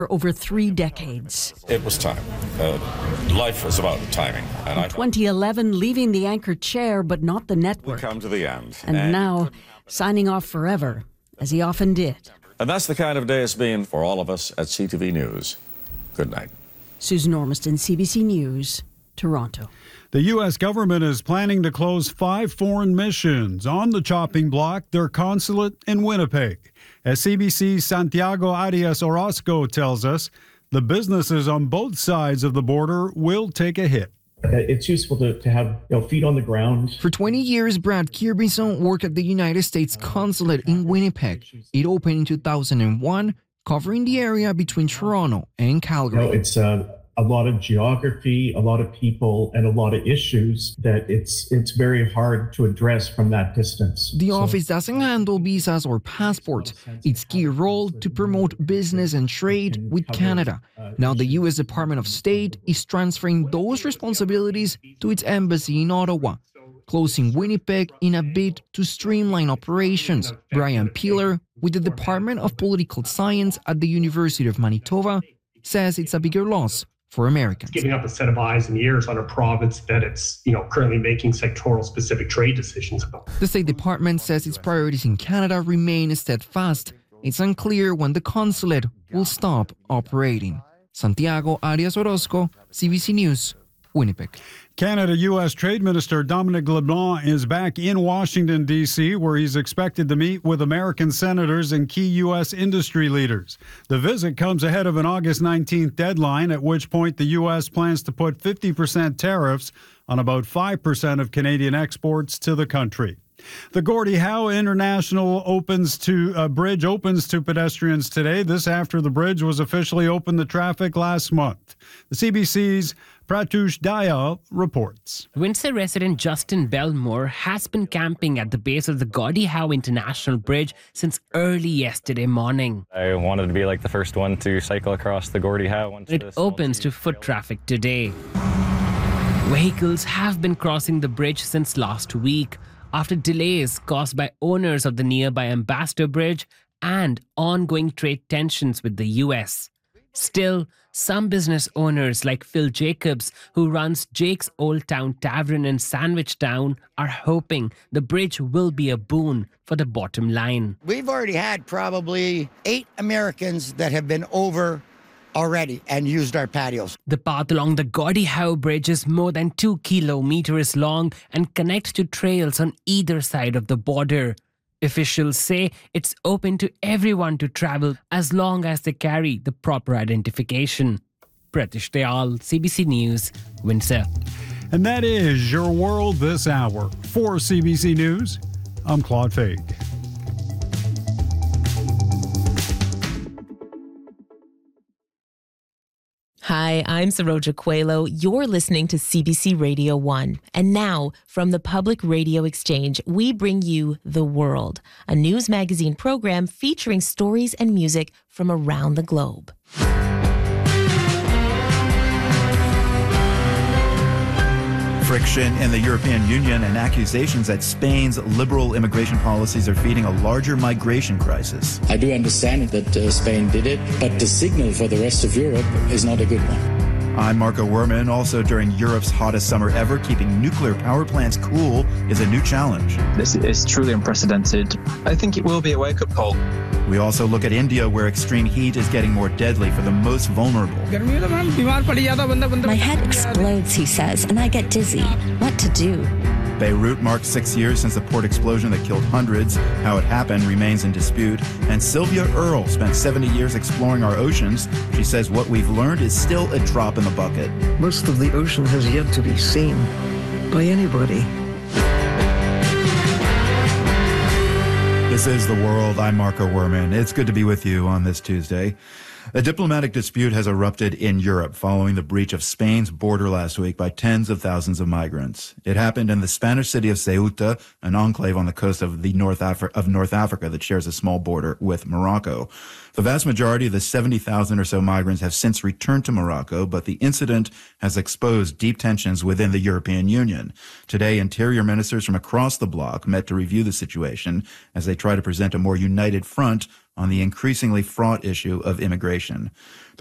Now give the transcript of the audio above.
for over 3 decades. It was time. Life is about timing. And In 2011, leaving the anchor chair, but not the network. We come to the end. And now, signing off forever, as he often did. And that's the kind of day it's been for all of us at CTV News. Good night. Susan Ormiston, CBC News, Toronto. The U.S. government is planning to close 5 foreign missions on the chopping block, their consulate in Winnipeg. As CBC's Santiago Arias Orozco tells us, the businesses on both sides of the border will take a hit. It's useful to have feet on the ground. For 20 years, Brad Kirbison worked at the United States Consulate in Winnipeg. It opened in 2001, covering the area between Toronto and Calgary. It's a lot of geography, a lot of people, and a lot of issues that it's very hard to address from that distance. The office doesn't handle visas or passports. Its key role to promote business and trade with Canada. Now the U.S. Department of State is transferring those responsibilities to its embassy in Ottawa, closing Winnipeg in a bid to streamline operations. Brian Peeler, with the Department of Political Science at the University of Manitoba, says it's a bigger loss for Americans. Giving up a set of eyes and ears on a province that it's currently making sectoral specific trade decisions about. The State Department says its priorities in Canada remain steadfast. It's unclear when the consulate will stop operating. Santiago Arias Orozco, CBC News, Winnipeg. Canada-U.S. Trade Minister Dominic LeBlanc is back in Washington, D.C., where he's expected to meet with American senators and key U.S. industry leaders. The visit comes ahead of an August 19th deadline, at which point the U.S. plans to put 50% tariffs on about 5% of Canadian exports to the country. The Gordie Howe International Bridge opens to pedestrians today. This after the bridge was officially opened to traffic last month. The CBC's Pratush Dayal reports. Windsor resident Justin Belmore has been camping at the base of the Gordie Howe International Bridge since early yesterday morning. I wanted to be like the first one to cycle across the Gordie Howe. It opens to foot traffic today. Vehicles have been crossing the bridge since last week, after delays caused by owners of the nearby Ambassador Bridge and ongoing trade tensions with the US. Still, some business owners like Phil Jacobs, who runs Jake's Old Town Tavern in Sandwich Town, are hoping the bridge will be a boon for the bottom line. We've already had probably 8 Americans that have been over already and used our patios. The path along the Gordie Howe Bridge is more than 2 kilometers long and connects to trails on either side of the border. Officials say it's open to everyone to travel as long as they carry the proper identification. Pratish Dayal, CBC News, Windsor. And that is your world this hour. For CBC News, I'm Claude Fade. Hi, I'm Saroja Coelho. You're listening to CBC Radio 1. And now, from the Public Radio Exchange, we bring you The World, a news magazine program featuring stories and music from around the globe. Friction in the European Union and accusations that Spain's liberal immigration policies are feeding a larger migration crisis. I do understand that Spain did it, but the signal for the rest of Europe is not a good one. I'm Marco Werman. Also, during Europe's hottest summer ever, keeping nuclear power plants cool is a new challenge. This is truly unprecedented. I think it will be a wake-up call. We also look at India, where extreme heat is getting more deadly for the most vulnerable. My head explodes, he says, and I get dizzy. What to do? Beirut marked 6 years since the port explosion that killed hundreds. How it happened remains in dispute. And Sylvia Earle spent 70 years exploring our oceans. She says what we've learned is still a drop in the bucket. Most of the ocean has yet to be seen by anybody. This is The World. I'm Marco Werman. It's good to be with you on this Tuesday. A diplomatic dispute has erupted in Europe following the breach of Spain's border last week by tens of thousands of migrants. It happened in the Spanish city of Ceuta, an enclave on the coast of North Africa that shares a small border with Morocco. The vast majority of the 70,000 or so migrants have since returned to Morocco, but the incident has exposed deep tensions within the European Union. Today, interior ministers from across the bloc met to review the situation as they try to present a more united front on the increasingly fraught issue of immigration.